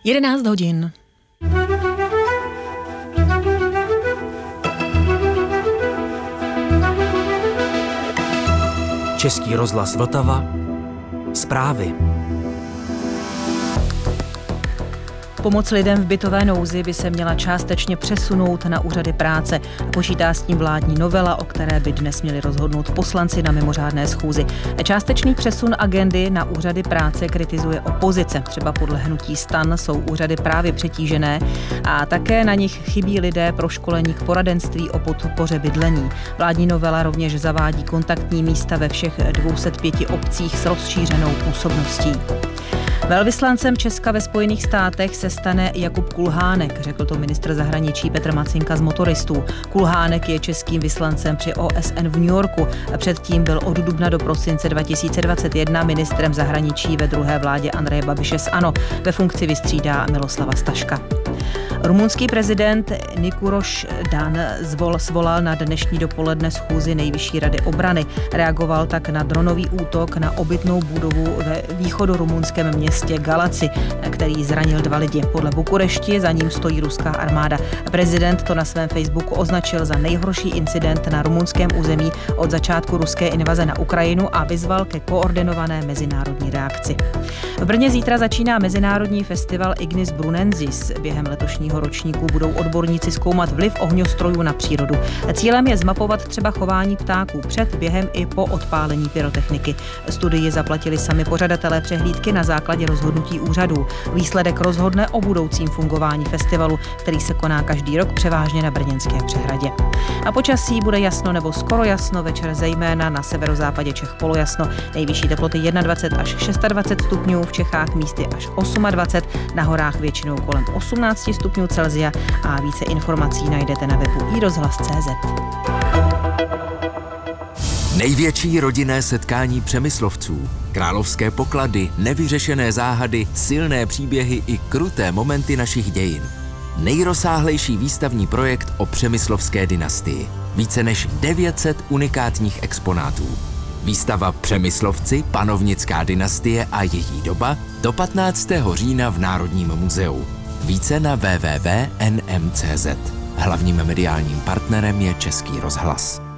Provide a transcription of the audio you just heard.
11 hodin. Český rozhlas Vltava. Zprávy. Pomoc lidem v bytové nouzi by se měla částečně přesunout na úřady práce. Počítá s tím vládní novela, o které by dnes měli rozhodnout poslanci na mimořádné schůzi. Částečný přesun agendy na úřady práce kritizuje opozice. Třeba podle hnutí STAN jsou úřady právě přetížené a také na nich chybí lidé pro školení k poradenství o podpoře bydlení. Vládní novela rovněž zavádí kontaktní místa ve všech 205 obcích s rozšířenou působností. Velvyslancem Česka ve Spojených státech se stane Jakub Kulhánek, řekl to ministr zahraničí Petr Macinka z Motoristů. Kulhánek je českým vyslancem při OSN v New Yorku. Předtím byl od dubna do prosince 2021 ministrem zahraničí ve druhé vládě Andreje Babiše z ANO. Ve funkci vystřídá Miloslava Staška. Rumunský prezident Nikuroš Dan svolal na dnešní dopoledne schůzi Nejvyšší rady obrany. Reagoval tak na dronový útok na obytnou budovu ve východorumunském městě Galaci, který zranil 2 lidi. Podle Bukurešti za ním stojí ruská armáda. Prezident to na svém Facebooku označil za nejhorší incident na rumunském území od začátku ruské invaze na Ukrajinu a vyzval ke koordinované mezinárodní reakci. V Brně zítra začíná mezinárodní festival Ignis Brunensis. Během letošního ročníku budou odborníci zkoumat vliv ohňostrojů na přírodu. Cílem je zmapovat třeba chování ptáků před, během i po odpálení pyrotechniky. Studii zaplatili sami pořadatelé přehlídky na základě rozhodnutí úřadů. Výsledek rozhodne o budoucím fungování festivalu, který se koná každý rok převážně na Brněnské přehradě. A počasí bude jasno nebo skoro jasno, večer zejména na severozápadě Čech polojasno. Nejvyšší teploty 21 až 26 stupňů, v Čechách místy až 28, na horách většinou kolem 18 stupňů Celsia a více informací najdete na webu iRozhlas.cz. Největší rodinné setkání Přemyslovců. Královské poklady, nevyřešené záhady, silné příběhy i kruté momenty našich dějin. Nejrozsáhlejší výstavní projekt o přemyslovské dynastii. Více než 900 unikátních exponátů. Výstava Přemyslovci, panovnická dynastie a její doba do 15. října v Národním muzeu. Více na www.nm.cz. Hlavním mediálním partnerem je Český rozhlas.